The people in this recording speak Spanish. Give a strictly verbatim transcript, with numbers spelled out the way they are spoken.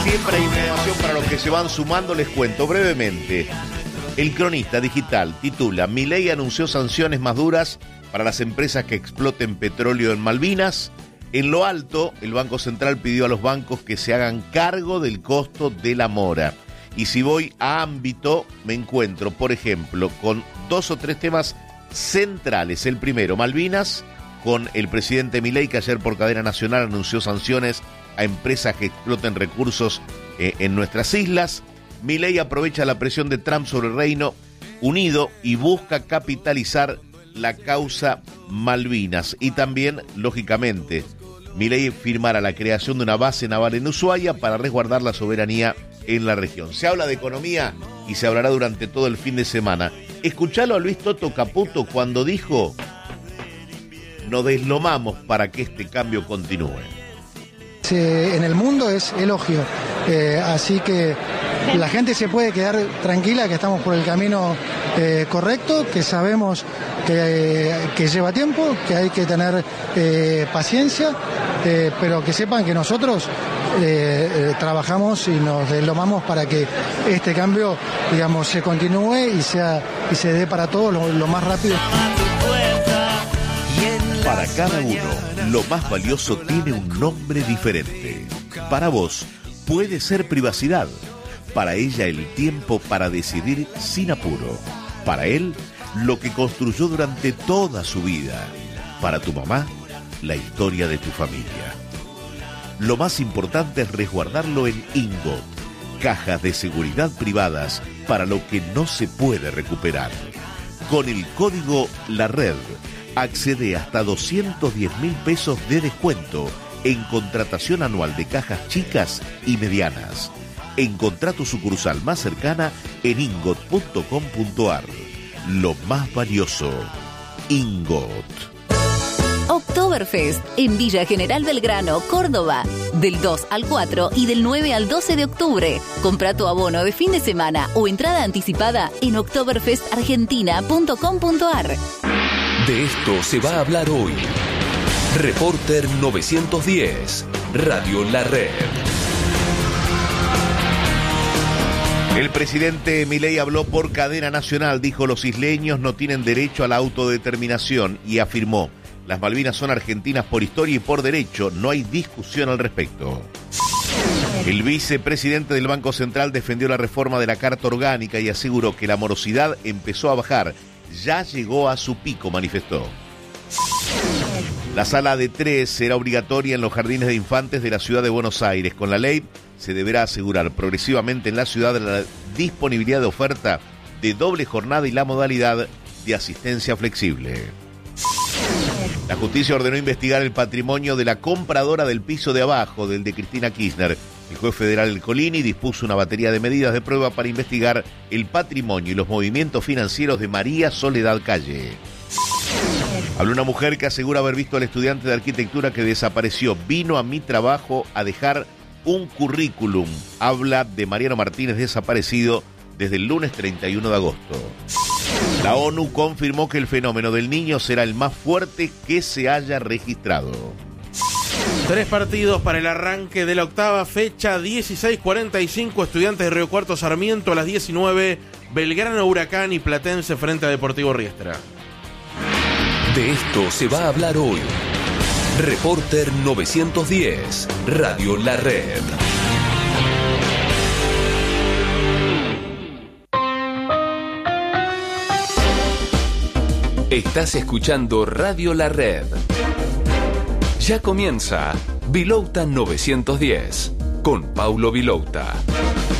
Siempre hay información para los que se van sumando, les cuento brevemente. El Cronista Digital titula: Milei anunció sanciones más duras para las empresas que exploten petróleo en Malvinas. En lo alto, el Banco Central pidió a los bancos que se hagan cargo del costo de la mora. Y si voy a ámbito, me encuentro, por ejemplo, con dos o tres temas centrales. El primero, Malvinas, con el presidente Milei, que ayer por cadena nacional anunció sanciones a empresas que exploten recursos eh, en nuestras islas. Milei aprovecha la presión de Trump sobre el Reino Unido y busca capitalizar la causa Malvinas. Y también, lógicamente, Milei firmará la creación de una base naval en Ushuaia para resguardar la soberanía en la región. Se habla de economía y se hablará durante todo el fin de semana. Escuchalo a Luis Toto Caputo cuando dijo: nos deslomamos para que este cambio continúe. En el mundo es elogio, eh, así que la gente se puede quedar tranquila que estamos por el camino eh, correcto, que sabemos que, eh, que lleva tiempo, que hay que tener eh, paciencia, eh, pero que sepan que nosotros eh, eh, trabajamos y nos deslomamos para que este cambio, digamos, se continúe y sea y se dé para todos lo, lo más rápido. Para cada uno, lo más valioso tiene un nombre diferente. Para vos, puede ser privacidad. Para ella, el tiempo para decidir sin apuro. Para él, lo que construyó durante toda su vida. Para tu mamá, la historia de tu familia. Lo más importante es resguardarlo en Ingot, cajas de seguridad privadas para lo que no se puede recuperar. Con el código La Red, accede hasta doscientos diez mil pesos de descuento en contratación anual de cajas chicas y medianas. Encontrá tu sucursal más cercana en ingot punto com punto ar. Lo más valioso, Ingot. Oktoberfest en Villa General Belgrano, Córdoba, del dos al cuatro y del nueve al doce de octubre. Compra tu abono de fin de semana o entrada anticipada en oktoberfest argentina punto com punto ar. De esto se va a hablar hoy. Reporter novecientos diez, Radio La Red. El presidente Milei habló por cadena nacional, dijo: los isleños no tienen derecho a la autodeterminación, y afirmó: las Malvinas son argentinas por historia y por derecho, no hay discusión al respecto. El vicepresidente del Banco Central defendió la reforma de la Carta Orgánica y aseguró que la morosidad empezó a bajar. Ya llegó a su pico, manifestó. La sala de tres será obligatoria en los jardines de infantes de la ciudad de Buenos Aires. Con la ley se deberá asegurar progresivamente en la ciudad la disponibilidad de oferta de doble jornada y la modalidad de asistencia flexible. La justicia ordenó investigar el patrimonio de la compradora del piso de abajo del de Cristina Kirchner. El juez federal El Colini dispuso una batería de medidas de prueba para investigar el patrimonio y los movimientos financieros de María Soledad Calle. Habló una mujer que asegura haber visto al estudiante de arquitectura que desapareció. Vino a mi trabajo a dejar un currículum. Habla de Mariano Martínez, desaparecido desde el lunes treinta y uno de agosto. La ONU confirmó que el fenómeno del Niño será el más fuerte que se haya registrado. Tres partidos para el arranque de la octava fecha, dieciséis cuarenta y cinco, Estudiantes de Río Cuarto Sarmiento a las diecinueve, Belgrano Huracán y Platense frente a Deportivo Riestra. De esto se va a hablar hoy. Reporter novecientos diez, Radio La Red. Estás escuchando Radio La Red. Ya comienza Vilouta novecientos diez con Paulo Vilouta.